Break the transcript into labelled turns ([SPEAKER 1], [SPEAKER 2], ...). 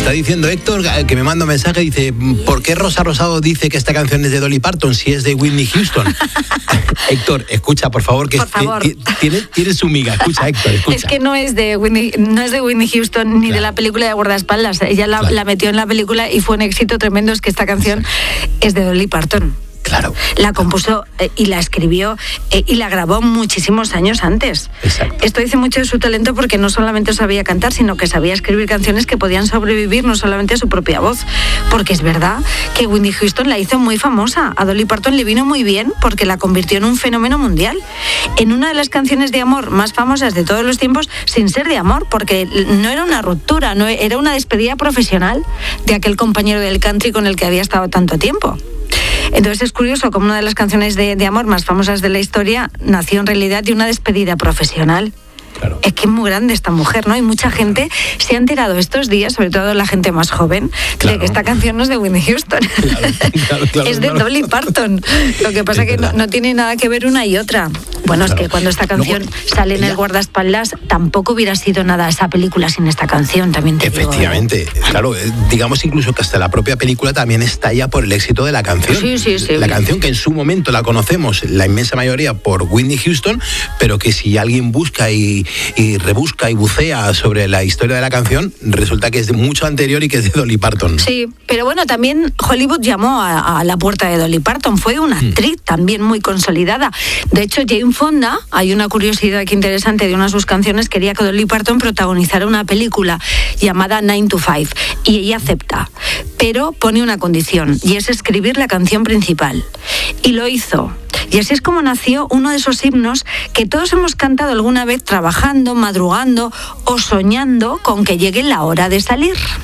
[SPEAKER 1] está diciendo Héctor, que me manda un mensaje, dice, ¿por qué Rosa Rosado dice que esta canción es de Dolly Parton si es de Whitney Houston? Héctor, escucha, por favor, que tiene su miga. Escucha, Héctor, escucha.
[SPEAKER 2] Es que no es de Whitney Houston ni de la película de Guardaespaldas. Ella la metió en la película y fue un éxito tremendo. Es que esta canción es de Dolly Parton.
[SPEAKER 1] Claro.
[SPEAKER 2] La compuso y la escribió y la grabó muchísimos años antes.
[SPEAKER 1] Exacto.
[SPEAKER 2] Esto dice mucho de su talento porque no solamente sabía cantar, sino que sabía escribir canciones que podían sobrevivir no solamente a su propia voz. Porque es verdad que Whitney Houston la hizo muy famosa. A Dolly Parton le vino muy bien porque la convirtió en un fenómeno mundial. En una de las canciones de amor más famosas de todos los tiempos, sin ser de amor, porque no era una ruptura, no era una despedida profesional de aquel compañero del country con el que había estado tanto tiempo. Entonces es curioso como una de las canciones de amor más famosas de la historia nació en realidad de una despedida profesional. Claro. Es que es muy grande esta mujer, ¿no? Y mucha gente se ha enterado estos días, sobre todo la gente más joven, de que esta canción no es de Whitney Houston. Claro, es de Dolly Parton. Lo que pasa es que no tiene nada que ver una y otra. Bueno, es que cuando esta canción sale en el Guardaespaldas, tampoco hubiera sido nada esa película sin esta canción, también te digo.
[SPEAKER 1] Efectivamente, claro, digamos incluso que hasta la propia película también estalla por el éxito de la canción.
[SPEAKER 2] Sí.
[SPEAKER 1] La canción que en su momento la conocemos, la inmensa mayoría, por Whitney Houston, pero que si alguien busca y rebusca y bucea sobre la historia de la canción, resulta que es de mucho anterior y que es de Dolly Parton.
[SPEAKER 2] Sí, pero bueno, también Hollywood llamó a la puerta de Dolly Parton. Fue una actriz también muy consolidada. De hecho, Jane Fonda, hay una curiosidad aquí interesante de una de sus canciones, quería que Dolly Parton protagonizara una película llamada 9 to 5 y ella acepta, pero pone una condición y es escribir la canción principal. Y lo hizo. Y así es como nació uno de esos himnos que todos hemos cantado alguna vez trabajando, madrugando o soñando con que llegue la hora de salir.